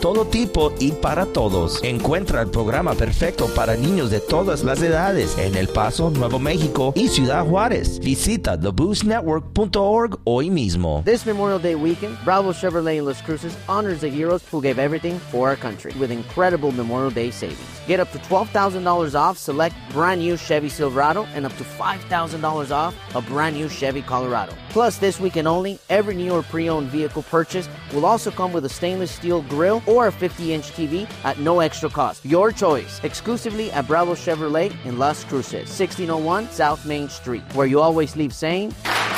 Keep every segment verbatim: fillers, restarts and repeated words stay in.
todo tipo y para todos. Encuentra el programa perfecto para niños de todas las edades en El Paso, Nuevo México y Ciudad Juárez. Visita the boost network punto org hoy mismo. This Memorial Day weekend, Bravo Chevrolet in Las Cruces honors the heroes who gave everything for our country with incredible Memorial Day savings. Get up to twelve thousand dollars off select brand new Chevy Silverado and up to five thousand dollars off a brand new Chevy Colorado. Plus, this weekend only, every new or pre-owned vehicle purchase will also come with a stainless steel grill or a fifty-inch T V at no extra cost. Your choice, exclusively at Bravo Chevrolet in Las Cruces, sixteen oh one South Main Street, where you always leave saying,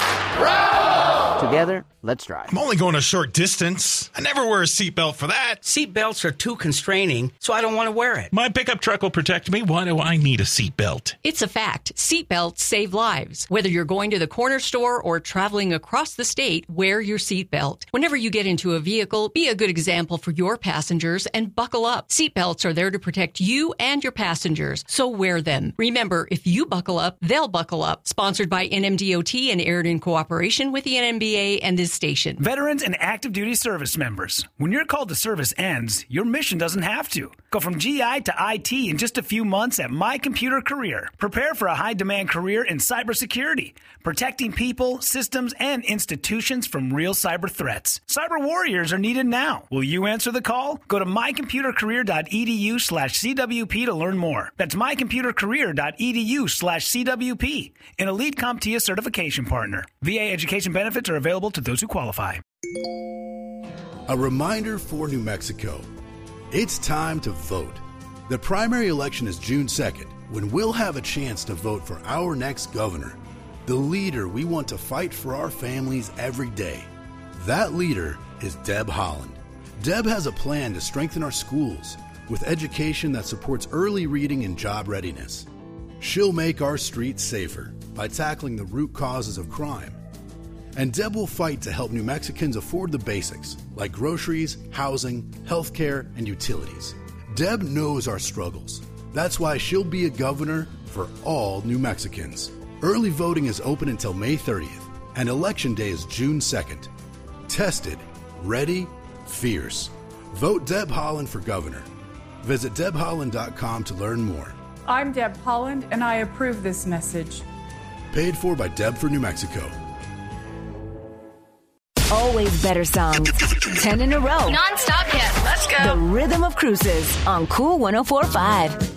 Bravo! Together, let's drive. I'm only going a short distance. I never wear a seatbelt for that. Seatbelts are too constraining, so I don't want to wear it. My pickup truck will protect me. Why do I need a seatbelt? It's a fact. Seatbelts save lives. Whether you're going to the corner store or traveling across the state, wear your seatbelt. Whenever you get into a vehicle, be a good example for your passengers and buckle up. Seatbelts are there to protect you and your passengers, so wear them. Remember, if you buckle up, they'll buckle up. Sponsored by N M D O T and aired in cooperation with the N M B A and this station. Veterans and active duty service members, when your call to service ends, your mission doesn't have to. Go from G I to I T in just a few months at My Computer Career. Prepare for a high-demand career in cybersecurity, protecting people, systems, and institutions from real cyber threats. Cyber warriors are needed now. Will you answer the call? Go to mycomputercareer.edu slash CWP to learn more. That's mycomputercareer.edu slash CWP, an Elite CompTIA certification partner. V A education benefits are available to those who qualify. A reminder for New Mexico. It's time to vote. The primary election is June second, when we'll have a chance to vote for our next governor, the leader we want to fight for our families every day. That leader is Deb Haaland. Deb has a plan to strengthen our schools with education that supports early reading and job readiness. She'll make our streets safer by tackling the root causes of crime. And Deb will fight to help New Mexicans afford the basics, like groceries, housing, healthcare, and utilities. Deb knows our struggles. That's why she'll be a governor for all New Mexicans. Early voting is open until May thirtieth, and Election Day is June second. Tested, ready, fierce. Vote Deb Haaland for governor. Visit deb haaland dot com to learn more. I'm Deb Haaland, and I approve this message. Paid for by Deb for New Mexico. Always better songs. Ten in a row. Non-stop hits. Let's go. The Rhythm of Cruces on Cool one oh four point five.